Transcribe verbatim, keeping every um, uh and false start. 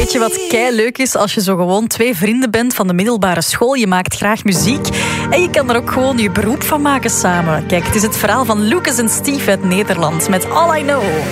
Weet je wat kei leuk is als je zo gewoon twee vrienden bent van de middelbare school? Je maakt graag muziek en je kan er ook gewoon je beroep van maken samen. Kijk, het is het verhaal van Lucas en Steve uit Nederland met All I Know.